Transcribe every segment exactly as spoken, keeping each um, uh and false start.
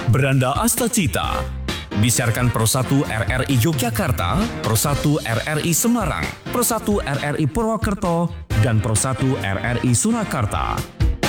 Beranda Astacita disiarkan Pro satu R R I Yogyakarta, Pro satu R R I Semarang, Pro satu R R I Purwokerto, dan Pro satu R R I Surakarta.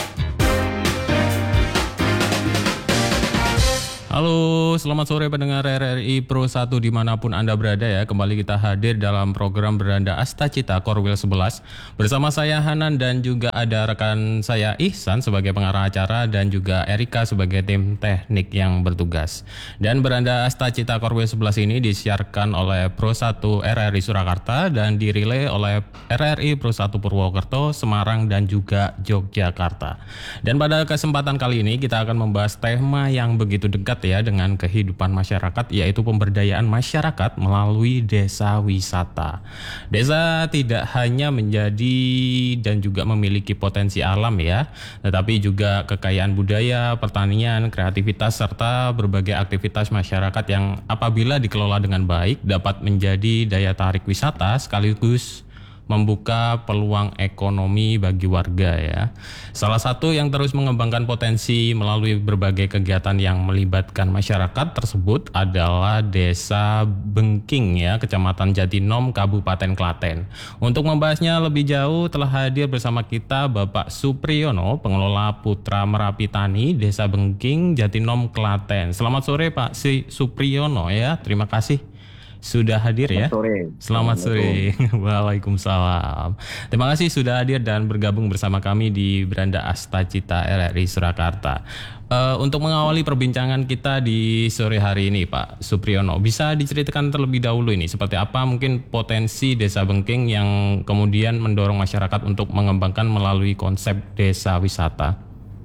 Halo, selamat sore pendengar R R I Pro satu dimanapun Anda berada ya. Kembali kita hadir dalam program Beranda Astacita Korwil sebelas. Bersama saya Hanan dan juga ada rekan saya Ihsan sebagai pengarah acara dan juga Erika sebagai tim teknik yang bertugas. Dan Beranda Astacita Korwil sebelas ini disiarkan oleh Pro satu R R I Surakarta dan dirilai oleh R R I Pro satu Purwokerto, Semarang dan juga Yogyakarta. Dan pada kesempatan kali ini kita akan membahas tema yang begitu dekat ya dengan kehidupan masyarakat, yaitu pemberdayaan masyarakat melalui desa wisata. Desa tidak hanya menjadi dan juga memiliki potensi alam ya, tetapi juga kekayaan budaya, pertanian, kreativitas serta berbagai aktivitas masyarakat yang apabila dikelola dengan baik dapat menjadi daya tarik wisata sekaligus membuka peluang ekonomi bagi warga ya. Salah satu yang terus mengembangkan potensi melalui berbagai kegiatan yang melibatkan masyarakat tersebut adalah Desa Bengking ya, Kecamatan Jatinom, Kabupaten Klaten. Untuk membahasnya lebih jauh telah hadir bersama kita Bapak Supriyono, pengelola Putra Merapi Tani, Desa Bengking, Jatinom, Klaten. Selamat sore Pak Si Supriyono ya. Terima kasih sudah hadir ya. Selamat sore. Selamat sore. Waalaikumsalam. Terima kasih sudah hadir dan bergabung bersama kami di Beranda Astacita R R I Surakarta. Uh, untuk mengawali perbincangan kita di sore hari ini, Pak Supriyono, bisa diceritakan terlebih dahulu ini seperti apa mungkin potensi Desa Bengking yang kemudian mendorong masyarakat untuk mengembangkan melalui konsep desa wisata?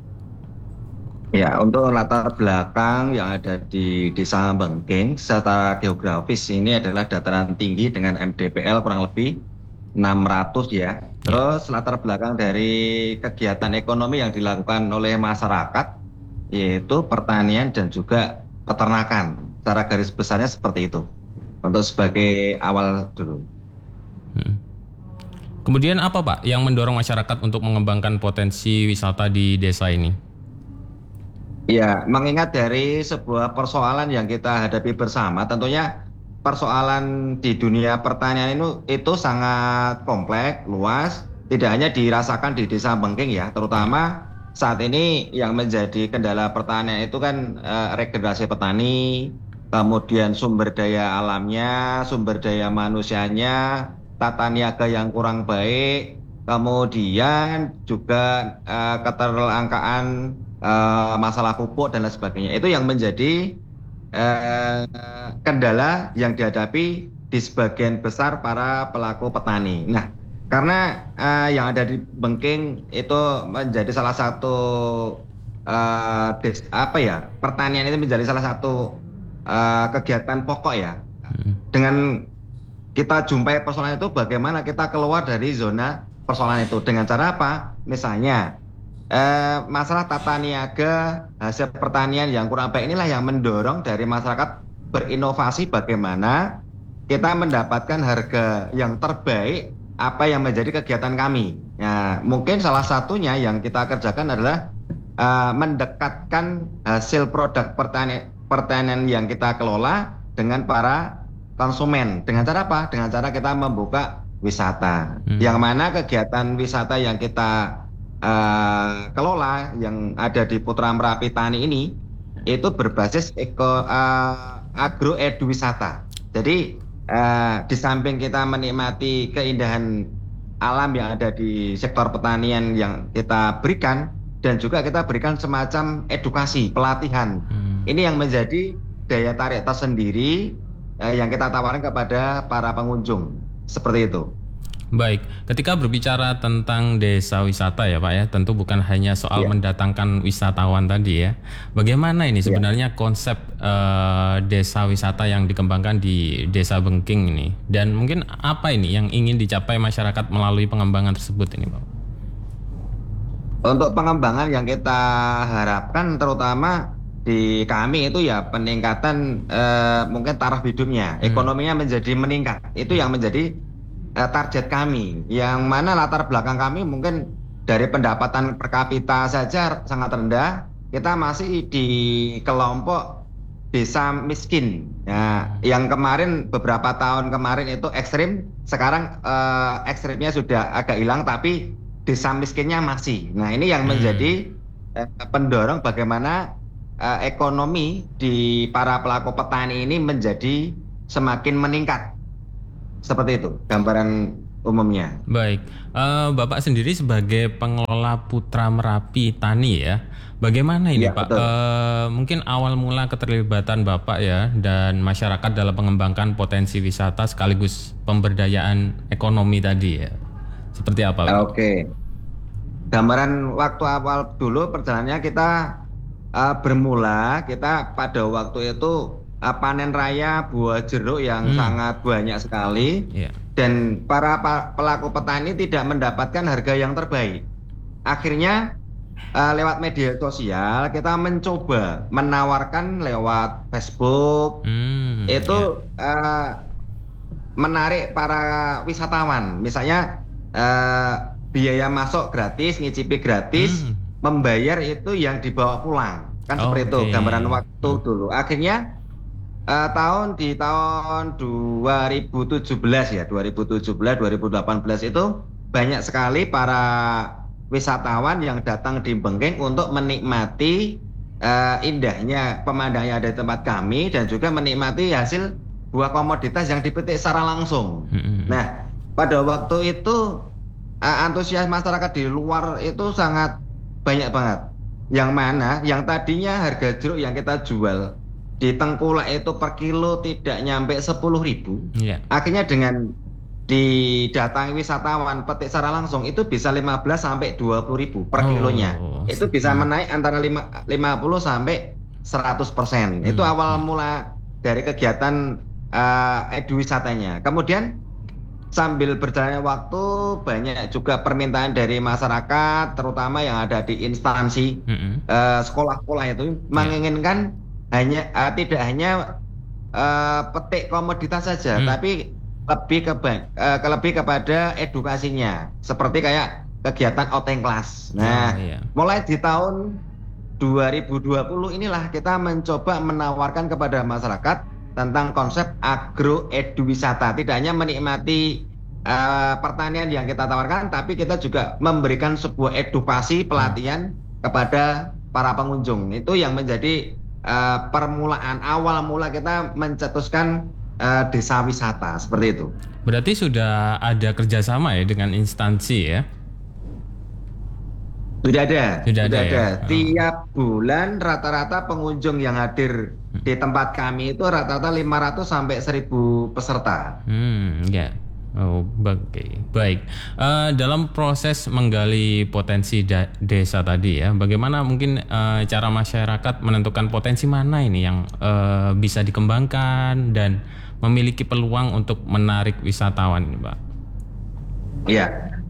Ya, untuk latar belakang yang ada di Desa Bengking secara geografis ini adalah dataran tinggi dengan M D P L kurang lebih enam ratus ya. Terus latar belakang dari kegiatan ekonomi yang dilakukan oleh masyarakat yaitu pertanian dan juga peternakan. Secara garis besarnya seperti itu. Untuk sebagai awal dulu. Hmm. Kemudian apa Pak yang mendorong masyarakat untuk mengembangkan potensi wisata di desa ini? Ya, mengingat dari sebuah persoalan yang kita hadapi bersama, tentunya persoalan di dunia pertanian itu, itu sangat kompleks, luas, tidak hanya dirasakan di Desa Bengking ya, terutama saat ini yang menjadi kendala pertanian itu kan eh, regenerasi petani, kemudian sumber daya alamnya, sumber daya manusianya, tata niaga yang kurang baik, kemudian juga eh, keterlangkaan Uh, masalah pupuk dan lain sebagainya. Itu yang menjadi uh, kendala yang dihadapi di sebagian besar para pelaku petani. Nah, karena uh, yang ada di Bengking itu menjadi salah satu uh, des, apa ya pertanian itu menjadi salah satu uh, kegiatan pokok ya. Dengan kita jumpai persoalan itu, bagaimana kita keluar dari zona persoalan itu dengan cara apa? Misalnya Eh, masalah tata niaga hasil pertanian yang kurang baik inilah yang mendorong dari masyarakat berinovasi bagaimana kita mendapatkan harga yang terbaik apa yang menjadi kegiatan kami. Ya, mungkin salah satunya yang kita kerjakan adalah eh, mendekatkan hasil produk pertanian, pertanian yang kita kelola dengan para konsumen. Dengan cara apa? Dengan cara kita membuka wisata. Hmm. Yang mana kegiatan wisata yang kita Uh, kelola yang ada di Putra Merapi Tani ini itu berbasis eko uh, agro edu wisata. Jadi uh, di samping kita menikmati keindahan alam yang ada di sektor pertanian yang kita berikan, dan juga kita berikan semacam edukasi, pelatihan. Hmm. Ini yang menjadi daya tarik tersendiri uh, yang kita tawarkan kepada para pengunjung. Seperti itu. Baik, ketika berbicara tentang desa wisata ya Pak ya, tentu bukan hanya soal ya. mendatangkan wisatawan tadi ya. Bagaimana ini sebenarnya ya. konsep uh, desa wisata yang dikembangkan di Desa Bengking ini? Dan mungkin apa ini yang ingin dicapai masyarakat melalui pengembangan tersebut ini Pak? Untuk pengembangan yang kita harapkan terutama di kami itu ya peningkatan uh, mungkin taraf hidupnya, hmm. ekonominya menjadi meningkat. Itu yang menjadi target kami, yang mana latar belakang kami mungkin dari pendapatan per kapita saja sangat rendah, kita masih di kelompok desa miskin. Ya, yang kemarin beberapa tahun kemarin itu ekstrim, sekarang eh, ekstrimnya sudah agak hilang, tapi desa miskinnya masih. Nah, ini yang menjadi eh, pendorong bagaimana eh, ekonomi di para pelaku petani ini menjadi semakin meningkat. Seperti itu gambaran umumnya. Baik, Eh, Bapak sendiri sebagai pengelola Putra Merapi Tani ya, bagaimana ini Iya, Pak? betul. Eh, mungkin awal mula keterlibatan Bapak ya dan masyarakat dalam mengembangkan potensi wisata sekaligus pemberdayaan ekonomi tadi ya, seperti apa Pak? Oke. Gambaran waktu awal dulu perjalanannya kita eh, bermula, kita pada waktu itu eh, panen raya buah jeruk yang Hmm. sangat banyak sekali. Iya. Dan para pa- pelaku petani tidak mendapatkan harga yang terbaik. Akhirnya eh, lewat media sosial kita mencoba menawarkan lewat Facebook Hmm, itu eh, menarik para wisatawan. Misalnya eh, biaya masuk gratis, ngicipi gratis, Hmm. membayar itu yang dibawa pulang. Kan seperti itu Oke. gambaran waktu Hmm. dulu. Akhirnya Eh, tahun di tahun dua ribu tujuh belas ya, dua ribu tujuh belas, dua ribu delapan belas itu banyak sekali para wisatawan yang datang di Bengkeng untuk menikmati eh, indahnya pemandangan yang ada di tempat kami dan juga menikmati hasil buah komoditas yang dipetik secara langsung. Hmm. Nah, pada waktu itu eh, antusias masyarakat di luar itu sangat banyak banget. Yang mana yang tadinya harga jeruk yang kita jual di Tengkulak itu per kilo tidak nyampe sepuluh ribu. Iya. Akhirnya dengan didatangi wisatawan petik secara langsung itu bisa lima belas sampai dua puluh ribu per Oh, kilonya. Itu bisa hmm. menaik antara lima puluh sampai seratus persen. Itu Hmm, awal hmm. mula dari kegiatan uh, eduwisatanya. Kemudian sambil berjalannya waktu banyak juga permintaan dari masyarakat terutama yang ada di instansi Hmm. uh, sekolah-sekolah itu menginginkan hanya uh, tidak hanya uh, petik komoditas saja, Hmm. tapi lebih ke uh, lebih kepada edukasinya, seperti kayak kegiatan outing class. Nah, Oh, iya. mulai di tahun dua ribu dua puluh inilah kita mencoba menawarkan kepada masyarakat tentang konsep agro eduwisata. Tidak hanya menikmati uh, pertanian yang kita tawarkan, tapi kita juga memberikan sebuah edukasi pelatihan kepada para pengunjung. Itu yang menjadi Uh, permulaan awal mula kita mencetuskan uh, desa wisata seperti itu. Berarti sudah ada kerjasama ya dengan instansi ya? Sudah ada, Sudah ada ya? Oh. Tiap bulan rata-rata pengunjung yang hadir di tempat kami itu rata-rata lima ratus sampai seribu peserta. Hmm, ya. Oh, oke. Baik. Eh, dalam proses menggali potensi da- desa tadi ya, bagaimana mungkin eh, cara masyarakat menentukan potensi mana ini yang eh, bisa dikembangkan dan memiliki peluang untuk menarik wisatawan ini, Pak? Iya.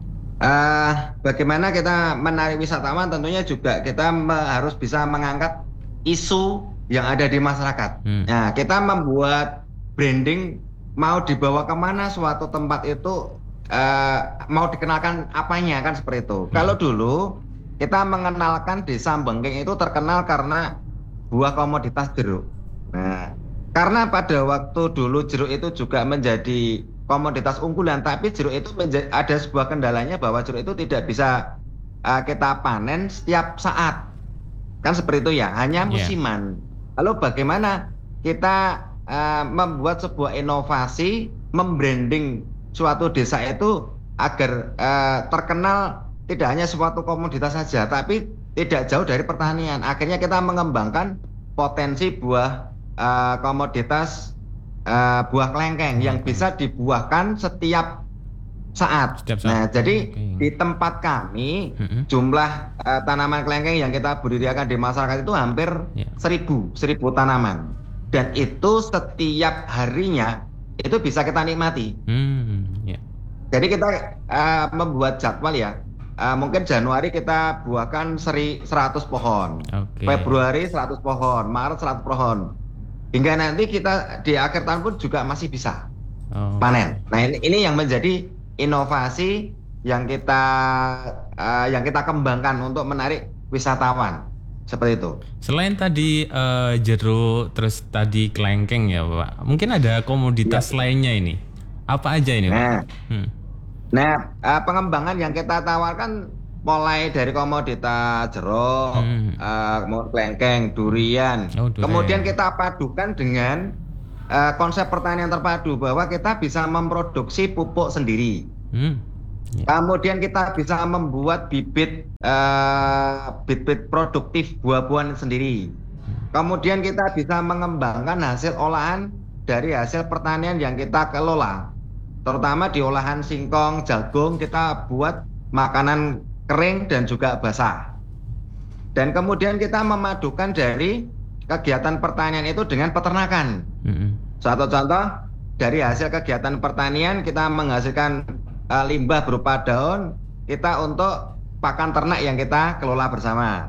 Uh, bagaimana kita menarik wisatawan? Tentunya juga kita me- harus bisa mengangkat isu yang ada di masyarakat. Hmm. Nah, kita membuat branding. Mau dibawa kemana suatu tempat itu uh, mau dikenalkan apanya kan seperti itu. Hmm. Kalau dulu kita mengenalkan desa Bengkeng itu terkenal karena buah komoditas jeruk. Nah, karena pada waktu dulu jeruk itu juga menjadi komoditas unggulan, tapi jeruk itu menjadi, ada sebuah kendalanya bahwa jeruk itu tidak bisa uh, kita panen setiap saat. Kan seperti itu ya, hanya musiman. Yeah. Lalu bagaimana kita Uh, membuat sebuah inovasi, membranding suatu desa itu agar uh, terkenal tidak hanya suatu komoditas saja, tapi tidak jauh dari pertanian. Akhirnya kita mengembangkan potensi buah uh, komoditas uh, buah kelengkeng yang bisa dibuahkan setiap saat. Setiap saat. Nah, jadi okay. Di tempat kami mm-hmm. jumlah uh, tanaman kelengkeng yang kita budidayakan di masyarakat itu hampir yeah. seribu, seribu tanaman. Dan itu setiap harinya itu bisa kita nikmati. Hmm, yeah. Jadi kita uh, membuat jadwal ya. Uh, mungkin Januari kita buahkan seri, seratus pohon, okay. Februari seratus pohon, Maret seratus pohon. Hingga nanti kita di akhir tahun pun juga masih bisa oh. panen. Nah ini, ini yang menjadi inovasi yang kita uh, yang kita kembangkan untuk menarik wisatawan. Seperti itu. Selain tadi uh, jeruk, terus tadi kelengkeng ya Pak, mungkin ada komoditas ya. lainnya ini. Apa aja ini Pak? Nah, hmm. nah uh, pengembangan yang kita tawarkan mulai dari komoditas jeruk, hmm. uh, kelengkeng, durian. Oh, durian. Kemudian kita padukan dengan uh, konsep pertanian terpadu bahwa kita bisa memproduksi pupuk sendiri. Hmm. Ya. Kemudian kita bisa membuat bibit uh, bibit produktif buah-buahan sendiri. Kemudian kita bisa mengembangkan hasil olahan dari hasil pertanian yang kita kelola. Terutama di olahan singkong, jagung, kita buat makanan kering dan juga basah. Dan kemudian kita memadukan dari kegiatan pertanian itu dengan peternakan. Mm-hmm. Suatu contoh, dari hasil kegiatan pertanian kita menghasilkan uh, limbah berupa daun, kita untuk pakan ternak yang kita kelola bersama.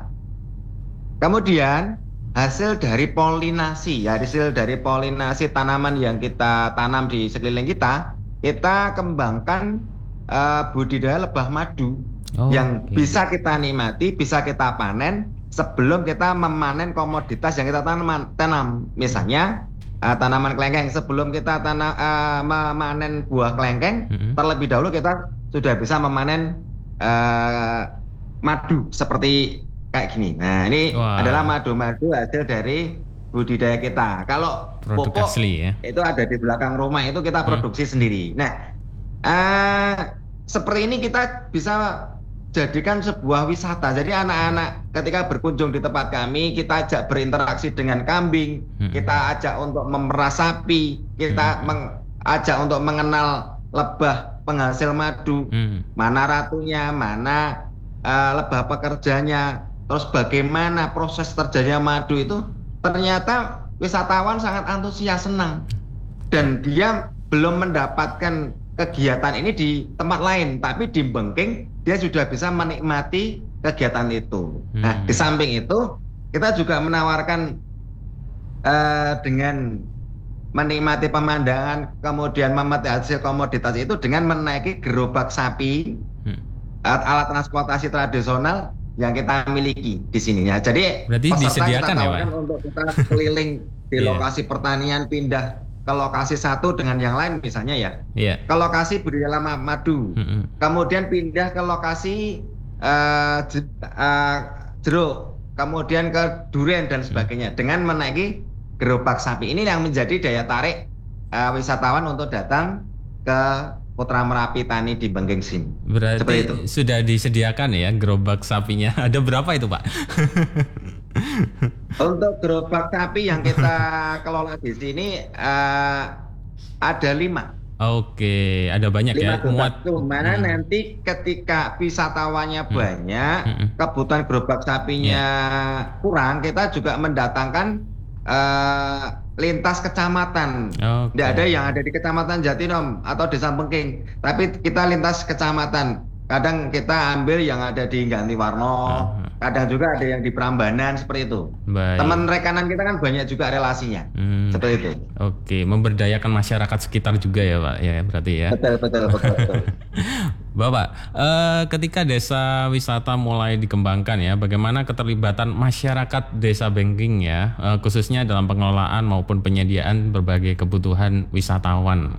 Kemudian hasil dari polinasi, hasil dari polinasi tanaman yang kita tanam di sekeliling kita, kita kembangkan uh, budidaya lebah madu. Oh, yang okay. bisa kita nikmati, bisa kita panen sebelum kita memanen komoditas yang kita tanam. tanam. Misalnya uh, tanaman kelengkeng, sebelum kita tanam uh, memanen buah kelengkeng, mm-hmm. terlebih dahulu kita sudah bisa memanen uh, madu seperti kayak gini. Nah ini wow. adalah madu-madu hasil dari budidaya kita. Kalau produk pupuk asli ya, itu ada di belakang rumah, itu kita produksi hmm. sendiri. Nah uh, seperti ini kita bisa jadikan sebuah wisata. Jadi anak-anak ketika berkunjung di tempat kami, kita ajak berinteraksi dengan kambing, hmm. kita ajak untuk memerah sapi, kita hmm. meng- ajak untuk mengenal lebah penghasil madu, hmm. mana ratunya, mana uh, lebah pekerjanya, terus bagaimana proses terjadinya madu itu. Ternyata wisatawan sangat antusias, senang, dan dia belum mendapatkan kegiatan ini di tempat lain, tapi di Bengking dia sudah bisa menikmati kegiatan itu. Hmm. Nah, di samping itu kita juga menawarkan uh, dengan menikmati pemandangan, kemudian memetik hasil komoditas itu dengan menaiki gerobak sapi, hmm. alat transportasi tradisional yang kita miliki di sini ya. Jadi berarti peserta disediakan kita ya Pak? Untuk kita keliling di lokasi yeah. pertanian, pindah ke lokasi satu dengan yang lain misalnya ya, yeah. ke lokasi budidaya madu, mm-hmm. kemudian pindah ke lokasi uh, j- uh, jeruk, kemudian ke durian dan sebagainya, mm-hmm. dengan menaiki gerobak sapi. Ini yang menjadi daya tarik uh, wisatawan untuk datang ke Putra Merapi Tani di Bengking sini. Berarti seperti itu. Sudah disediakan ya gerobak sapinya. Ada berapa itu Pak? Untuk gerobak sapi yang kita kelola di sini uh, ada lima. Oke, ada banyak lima ya. Muat. Mana hmm. nanti ketika wisatawannya hmm. banyak, hmm. kebutuhan gerobak sapinya yeah. kurang, kita juga mendatangkan uh, lintas kecamatan. Okay. Tidak ada yang ada di kecamatan Jatinom atau desa Bengking, tapi kita lintas kecamatan. Kadang kita ambil yang ada di Gantiwarno, uh-huh. kadang juga ada yang di Prambanan, seperti itu. Baik. Teman rekanan kita kan banyak juga relasinya, hmm. seperti itu. Oke, memberdayakan masyarakat sekitar juga ya Pak, ya berarti ya. Betul, betul, betul. betul. Bapak, eh, ketika desa wisata mulai dikembangkan ya, bagaimana keterlibatan masyarakat desa Bengking ya, eh, khususnya dalam pengelolaan maupun penyediaan berbagai kebutuhan wisatawan?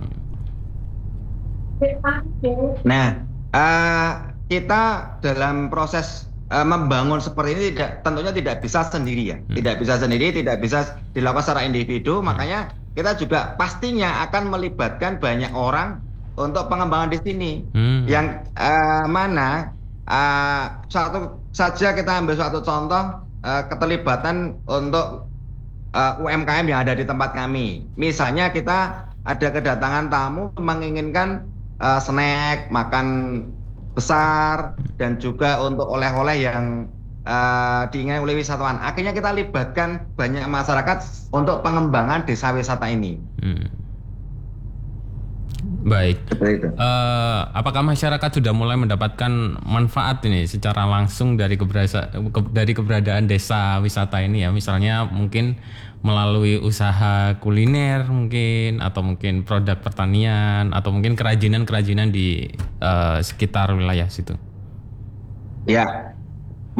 Nah, Uh, kita dalam proses uh, membangun seperti ini tidak, tentunya tidak bisa sendiri ya, hmm. tidak bisa sendiri, tidak bisa dilakukan secara individu. Hmm. Makanya kita juga pastinya akan melibatkan banyak orang untuk pengembangan di sini. Hmm. Yang uh, mana uh, satu saja kita ambil suatu contoh uh, keterlibatan untuk uh, U M K M yang ada di tempat kami. Misalnya kita ada kedatangan tamu menginginkan Uh, snack, makan besar, dan juga untuk oleh-oleh yang uh, diinginkan oleh wisatawan. Akhirnya kita libatkan banyak masyarakat untuk pengembangan desa wisata ini. Hmm. Baik. Uh, apakah masyarakat sudah mulai mendapatkan manfaat ini secara langsung dari keberasa, ke, dari keberadaan desa wisata ini ya? Misalnya mungkin melalui usaha kuliner mungkin, atau mungkin produk pertanian, atau mungkin kerajinan-kerajinan di uh, sekitar wilayah situ. Ya,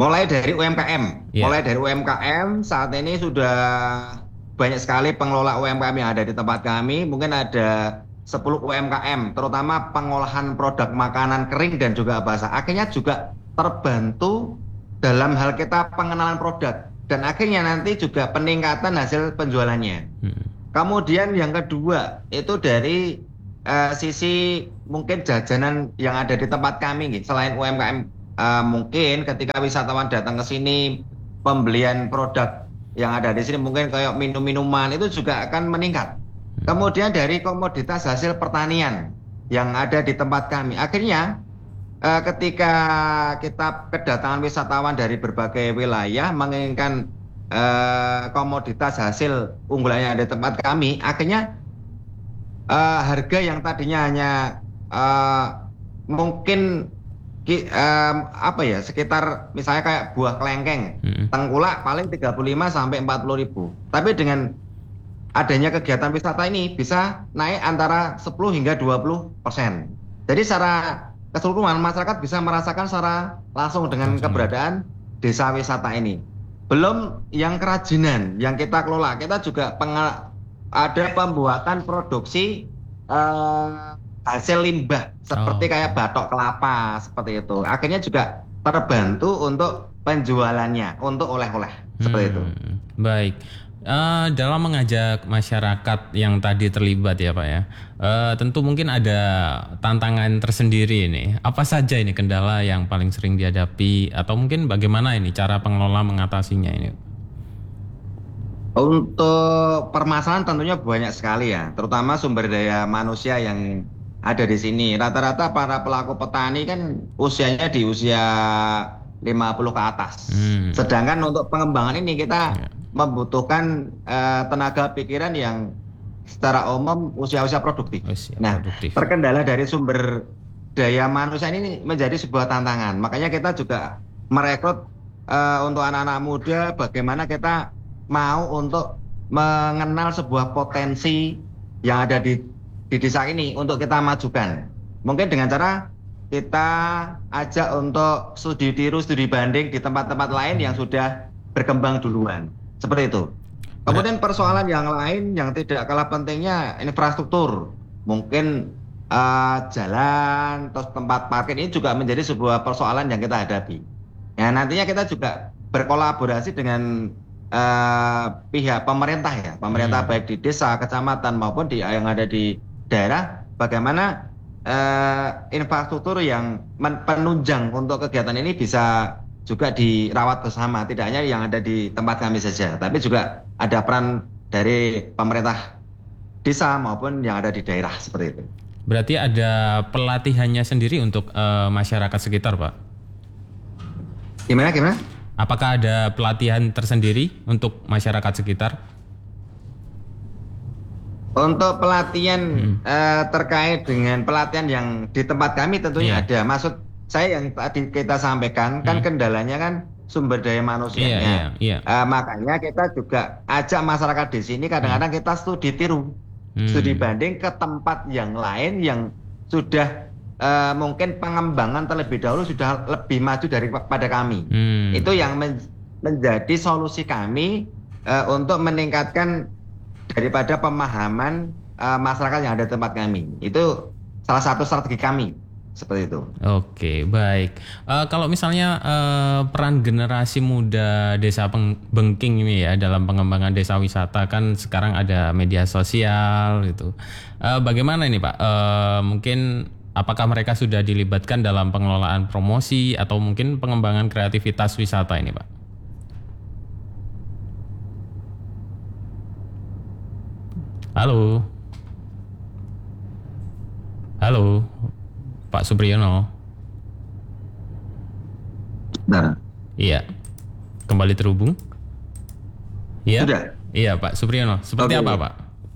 Mulai dari U M K M, Yeah. mulai dari U M K M saat ini sudah banyak sekali pengelola U M K M yang ada di tempat kami. Mungkin ada sepuluh U M K M, terutama pengolahan produk makanan kering dan juga basah. Akhirnya juga terbantu dalam hal kita pengenalan produk dan akhirnya nanti juga peningkatan hasil penjualannya. Hmm. Kemudian yang kedua itu dari uh, sisi mungkin jajanan yang ada di tempat kami, gitu. Selain U M K M. Uh, mungkin ketika wisatawan datang ke sini, pembelian produk yang ada di sini mungkin kayak minum-minuman itu juga akan meningkat. Kemudian dari komoditas hasil pertanian yang ada di tempat kami, akhirnya uh, ketika kita kedatangan wisatawan dari berbagai wilayah menginginkan uh, komoditas hasil unggulannya ada di tempat kami, akhirnya uh, harga yang tadinya hanya uh, mungkin Um, apa ya sekitar misalnya kayak buah kelengkeng, hmm. tengkulak paling tiga puluh lima sampai empat puluh ribu. Tapi dengan adanya kegiatan wisata ini bisa naik antara sepuluh hingga dua puluh persen. Jadi secara keseluruhan masyarakat bisa merasakan secara langsung dengan langsung. Keberadaan desa wisata ini. Belum yang kerajinan yang kita kelola, kita juga peng- ada pembuatan produksi uh, hasil limbah seperti oh. kayak batok kelapa seperti itu. Akhirnya juga terbantu untuk penjualannya, untuk oleh-oleh seperti hmm, itu. Baik. Uh, dalam mengajak masyarakat yang tadi terlibat ya Pak ya, uh, tentu mungkin ada tantangan tersendiri ini. Apa saja ini kendala yang paling sering dihadapi atau mungkin bagaimana ini cara pengelola mengatasinya ini? Untuk permasalahan tentunya banyak sekali ya, terutama sumber daya manusia yang ada di sini. Rata-rata para pelaku petani kan usianya di usia lima puluh ke atas. Hmm. Sedangkan untuk pengembangan ini kita yeah. membutuhkan uh, tenaga pikiran yang secara umum usia-usia produktif. Usia nah, produktif. Terkendala dari sumber daya manusia ini menjadi sebuah tantangan. Makanya kita juga merekrut uh, untuk anak-anak muda bagaimana kita mau untuk mengenal sebuah potensi yang ada di di desa ini untuk kita majukan. Mungkin dengan cara kita ajak untuk studi tiru, studi banding di tempat-tempat lain yang sudah berkembang duluan. Seperti itu. Kemudian persoalan yang lain yang tidak kalah pentingnya infrastruktur. Mungkin uh, jalan atau tempat parkir ini juga menjadi sebuah persoalan yang kita hadapi. Ya, nantinya kita juga berkolaborasi dengan uh, pihak pemerintah ya. Pemerintah hmm. baik di desa, kecamatan maupun di yang ada di daerah, bagaimana uh, infrastruktur yang men- penunjang untuk kegiatan ini bisa juga dirawat bersama, tidak hanya yang ada di tempat kami saja, tapi juga ada peran dari pemerintah desa maupun yang ada di daerah seperti itu. Berarti ada pelatihannya sendiri untuk uh, masyarakat sekitar, Pak? Gimana, gimana? Apakah ada pelatihan tersendiri untuk masyarakat sekitar? Untuk pelatihan hmm. uh, terkait dengan pelatihan yang di tempat kami tentunya yeah. ada. Maksud saya yang tadi kita sampaikan hmm. kan kendalanya kan sumber daya manusianya. Yeah, yeah, yeah. Uh, makanya kita juga ajak masyarakat di sini kadang-kadang hmm. kita studi tiru, hmm. studi banding ke tempat yang lain yang sudah uh, mungkin pengembangan terlebih dahulu sudah lebih maju daripada kami. Hmm. Itu yang men- menjadi solusi kami uh, untuk meningkatkan daripada pemahaman uh, masyarakat yang ada di tempat kami. Itu salah satu strategi kami seperti itu. Oke, baik. Uh, kalau misalnya uh, peran generasi muda Desa Bengking ini ya dalam pengembangan desa wisata kan sekarang ada media sosial gitu. Uh, bagaimana ini Pak? Uh, mungkin apakah mereka sudah dilibatkan dalam pengelolaan promosi atau mungkin pengembangan kreativitas wisata ini Pak? Halo. Halo. Pak Supriyono. Nah. Iya. Kembali terhubung? Iya. Sudah. Iya, Pak Supriyono. Seperti okay. apa, Pak?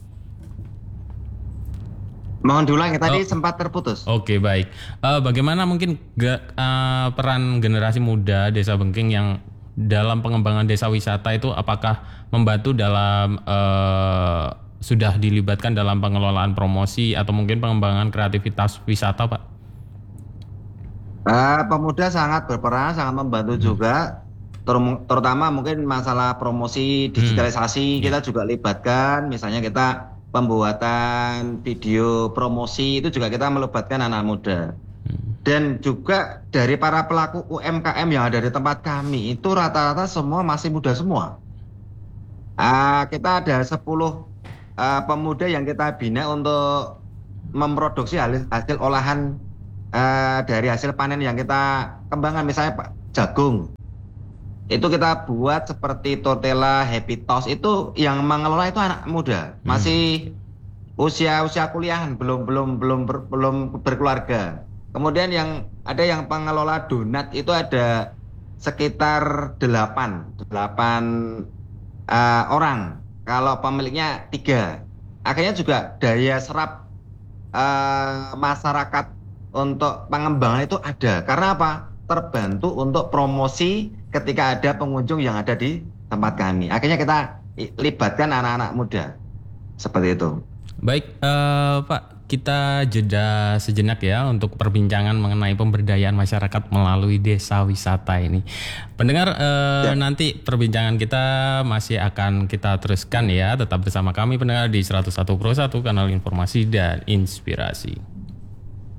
Mohon diulang ya, tadi oh. sempat terputus. Oke, okay, baik. Uh, bagaimana mungkin ge- uh, peran generasi muda Desa Bengking yang dalam pengembangan desa wisata itu apakah membantu dalam uh, sudah dilibatkan dalam pengelolaan promosi atau mungkin pengembangan kreativitas wisata, Pak? Uh, pemuda sangat berperan, sangat membantu Hmm. juga, ter- terutama mungkin masalah promosi digitalisasi Hmm. kita juga libatkan, misalnya kita pembuatan video promosi itu juga kita melibatkan anak muda. Dan juga dari para pelaku U M K M yang ada di tempat kami itu rata-rata semua masih muda semua. Uh, kita ada sepuluh uh, pemuda yang kita bina untuk memproduksi hasil, hasil olahan uh, dari hasil panen yang kita kembangkan, misalnya Pak, jagung. Itu kita buat seperti tortilla, happy toast, itu yang mengelola itu anak muda, masih usia-usia kuliahan, belum belum belum ber, belum berkeluarga. Kemudian yang ada yang pengelola donat itu ada sekitar delapan delapan uh, orang. Kalau pemiliknya tiga. Akhirnya juga daya serap uh, masyarakat untuk pengembangan itu ada. Karena apa? Terbantu untuk promosi ketika ada pengunjung yang ada di tempat kami. Akhirnya kita libatkan anak-anak muda. Seperti itu. Baik, eh, Pak, kita jeda sejenak ya untuk perbincangan mengenai pemberdayaan masyarakat melalui desa wisata ini. Pendengar, eh, Ya. nanti perbincangan kita masih akan kita teruskan ya. Tetap bersama kami pendengar di seratus satu Pro satu, kanal informasi dan inspirasi.